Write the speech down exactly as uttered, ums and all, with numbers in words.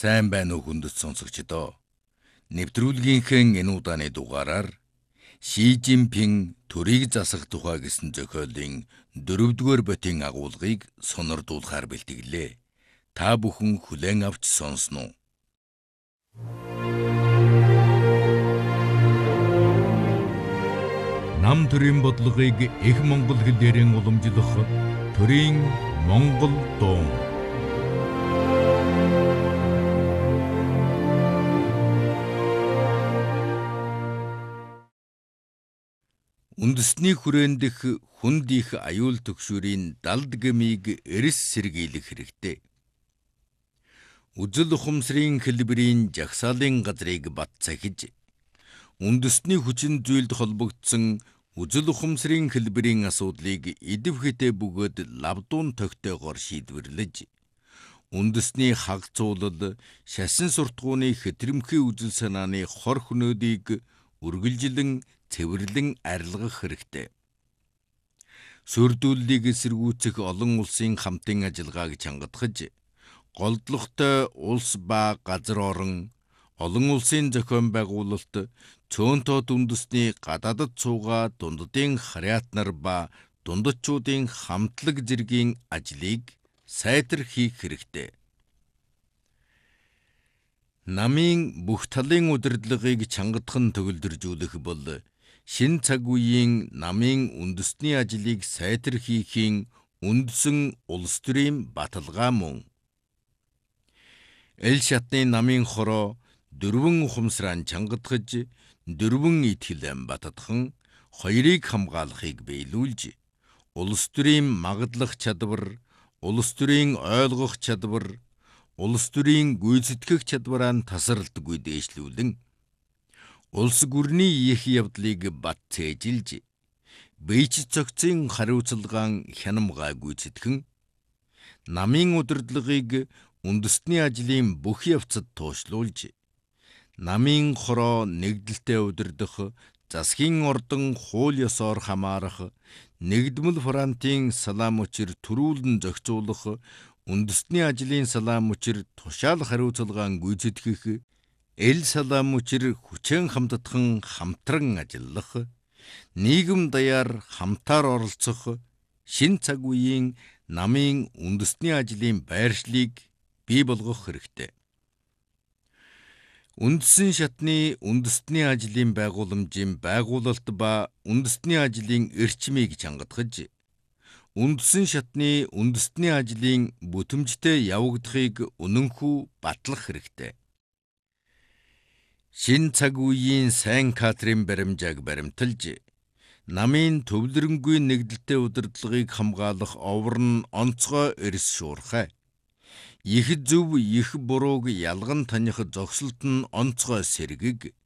Сайн байна уу хүндэт сонсогчдоо. Нэвтрүүлгийнхээ энэ удааны дугаараар Ши Жинпин төрийг засах тухай гэсэн зохиолын дөрөвдүгээр ботын агуулгыг сонирдуулахаар бэлтгэлээ. Та бүхэн хүлээн авч сонсноо. Нам төрийн бодлогыг их монгол хэлээрэн уламжлах төрийн монгол дуу. Үндэсний хүрээнд дэх хүнд их аюул түгшүүрийн далд гмийг эрс сэргийлэх хэрэгтэй. Үзэл ухамсарын хэлбэрийн жагсаалын газрыг бат цахиж, үндэсний хүчин зүйлд холбогдсон үзэл ухамсарын хэлбэрийн асуудлыг идэвхтэй бөгөөд лавдуун тогтоогоор шийдвэрлэж, үндэсний хагцуулал, шашин суртахууны хэтрэмхий үзэл санааны хор хөнөөдийг үргэлжлэн цэвэрлэн арилгах хэрэгтэй. Сүрдүүллийг эсэргүүцэх олон улсын хамтын ажиллагааг чангадахж, голдлоготой улс ба газар орон, олон улсын зохион байгуулалт, цөөнтөд үндэсний гадаадд суугаа дунддын харьяатнар ба дундадчуудын хамтлаг зэргийн ажлыг сайтар хийх хэрэгтэй. Намын бүх талын удирдлагыг чангадхан төгөлдржүүлэх бол шин цаг үеийн намын үндэсний ажлыг сайтар хийхийн үндсэн улс төрийн баталгаа мөн. Эл шатны намын хороо дөрвөн ухамсараа чангадахж, дөрвөн итгэл батадхан хоёрыг хамгаалахыг биелүүлж, улс төрийн магадлах чадвар, улс төрийн ойлгох чадвар, улс төрийн гүйцэтгэх чадвараа тасралтгүй дээшлүүлэн, улс гүрний их явдлыг бат цээжилж, бийч цогцын хариуцлагаан хянамгай гүйцэтгэн, намын удирдлагыг үндэсний ажлын бүх явцад туушлуулж, намын хороо нэгдэлтэй удирдах, засгийн ордон хууль ёсоор хамаарах, нэгдмэл фронтын салаам учир төрүүлэн зохицуулах, үндэсний ажлын салаам учир тушаал хариуцлагаан гүйцэтгэх, эл салаам учир хүчэн хамтдхан хамтран ажиллах, нийгэм даяар хамтаар оролцох, шин цаг үеийн намын үндэсний ажлын байршлыг бий болгох хэрэгтэй. Үндэсний шатны үндэсний ажлын байгууламжийн байгуулалт ба үндэсний ажлын эрчмийг чангадахж, үндэсний шатны үндэсний ажлын бүтэмжтэй явагдахыг үнэнхүү батлах хэрэгтэй. Шин цаг үеийн сайн кадрын баримжааг баримталж, намын төвлөрөнгүй нэгдэлтэй удирдлагыг хамгаалах овор нь онцгой эрс шуурхай. Их зөв, их бурууг ялган таних зогсолт нь онцгой сэргэг,